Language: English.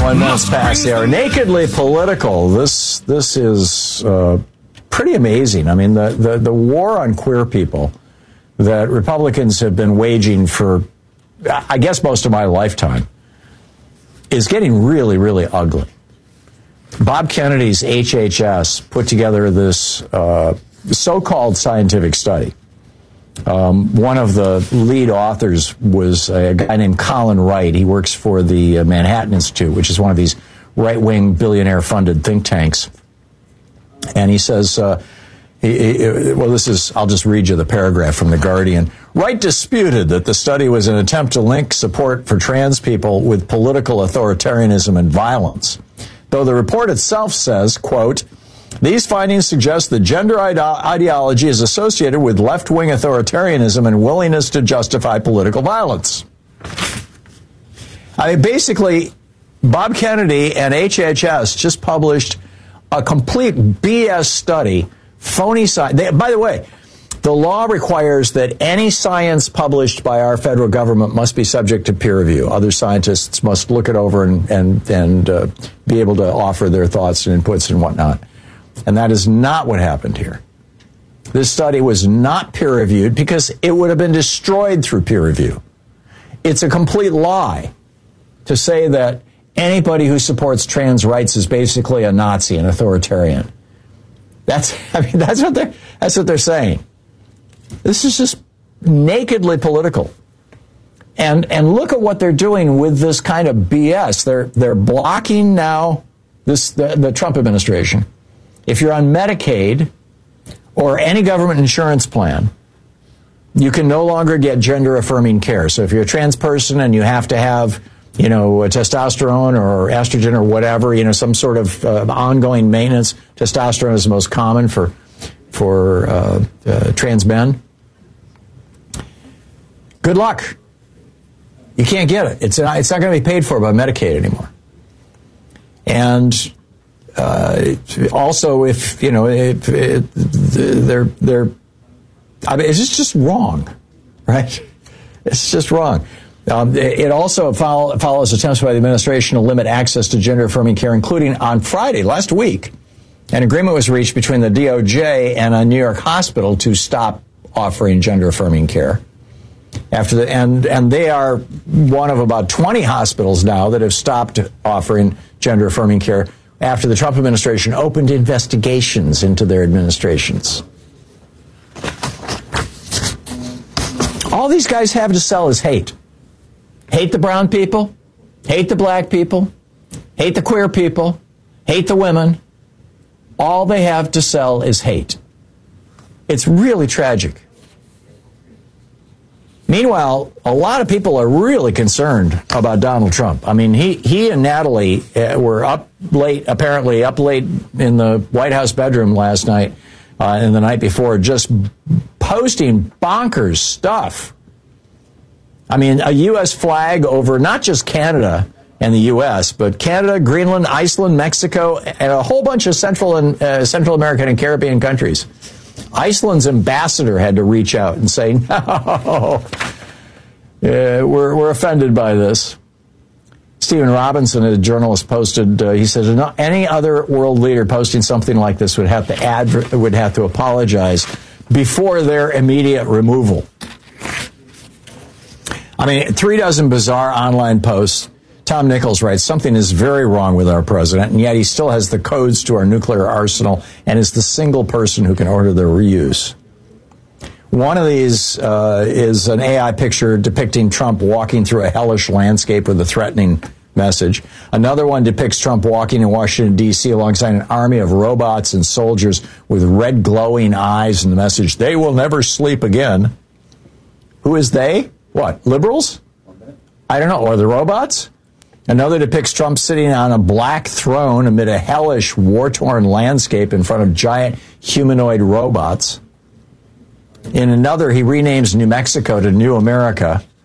1 minute past the hour. Nakedly political. This is pretty amazing. I mean, the war on queer people that Republicans have been waging for, I guess, most of my lifetime is getting really, really ugly. Bob Kennedy's HHS put together this so-called scientific study. One of the lead authors was a guy named Colin Wright. He works for the Manhattan Institute, which is one of these right-wing billionaire-funded think tanks. And he says, I'll just read you the paragraph from The Guardian. Wright disputed that the study was an attempt to link support for trans people with political authoritarianism and violence. Though the report itself says, quote, these findings suggest that gender ideology is associated with left-wing authoritarianism and willingness to justify political violence. I mean, basically, Bob Kennedy and HHS just published a complete BS study, phony science. By the way, the law requires that any science published by our federal government must be subject to peer review. Other scientists must look it over and be able to offer their thoughts and inputs and whatnot. And that is not what happened here. This study was not peer-reviewed because it would have been destroyed through peer review. It's a complete lie to say that anybody who supports trans rights is basically a Nazi, an authoritarian. That's what they're saying. This is just nakedly political. And look at what they're doing with this kind of BS. They're blocking now the Trump administration. If you're on Medicaid or any government insurance plan, you can no longer get gender-affirming care. So if you're a trans person and you have to have, a testosterone or estrogen or whatever, some sort of ongoing maintenance, testosterone is the most common for trans men. Good luck. You can't get it. It's not going to be paid for by Medicaid anymore. And also, if it's just wrong, right? It's just wrong. It also follows attempts by the administration to limit access to gender-affirming care, including on Friday, last week, an agreement was reached between the DOJ and a New York hospital to stop offering gender-affirming care. And they are one of about 20 hospitals now that have stopped offering gender-affirming care after the Trump administration opened investigations into their administrations. All these guys have to sell is hate. Hate the brown people, hate the black people, hate the queer people, hate the women. All they have to sell is hate. It's really tragic. Meanwhile, a lot of people are really concerned about Donald Trump. I mean, he and Natalie were up late in the White House bedroom last night and the night before, just posting bonkers stuff. I mean, a U.S. flag over not just Canada and the U.S., but Canada, Greenland, Iceland, Mexico, and a whole bunch of Central American and Caribbean countries. Iceland's ambassador had to reach out and say, no, we're offended by this. Stephen Robinson, a journalist, posted, he said, any other world leader posting something like this would have to apologize before their immediate removal. I mean, 36 bizarre online posts. Tom Nichols writes, something is very wrong with our president, and yet he still has the codes to our nuclear arsenal and is the single person who can order their reuse. One of these is an AI picture depicting Trump walking through a hellish landscape with a threatening message. Another one depicts Trump walking in Washington, D.C. alongside an army of robots and soldiers with red glowing eyes and the message, they will never sleep again. Who is they? What, liberals? I don't know. Or the robots? Another depicts Trump sitting on a black throne amid a hellish, war-torn landscape in front of giant humanoid robots. In another, he renames New Mexico to New America.